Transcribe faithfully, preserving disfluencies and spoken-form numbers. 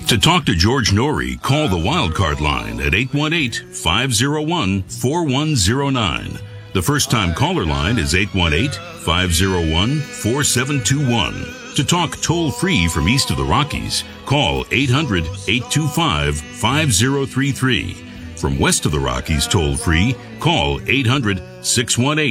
To talk to George Norrie, call the Wildcard line at eight one eight, five oh one, four one oh nine. The first-time caller line is eight one eight, five oh one, four seven two one. To talk toll-free from east of the Rockies, call eight hundred, eight two five, five oh three three. From west of the Rockies toll-free, call eight hundred, six one eight,